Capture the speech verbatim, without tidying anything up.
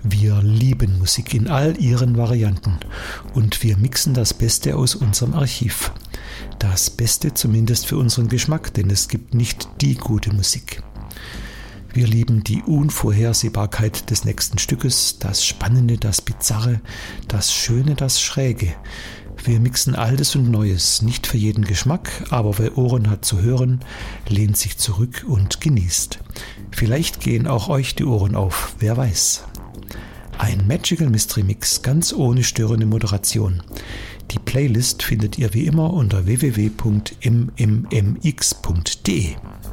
Wir lieben Musik in all ihren Varianten und wir mixen das Beste aus unserem Archiv. Das Beste zumindest für unseren Geschmack, denn es gibt nicht die gute Musik. Wir lieben die Unvorhersehbarkeit des nächsten Stückes, das Spannende, das Bizarre, das Schöne, das Schräge. Wir mixen Altes und Neues, nicht für jeden Geschmack, aber wer Ohren hat zu hören, lehnt sich zurück und genießt. Vielleicht gehen auch euch die Ohren auf, wer weiß. Ein Magical Mystery Mix, ganz ohne störende Moderation. Die Playlist findet ihr wie immer unter w w w punkt m m m x punkt d e.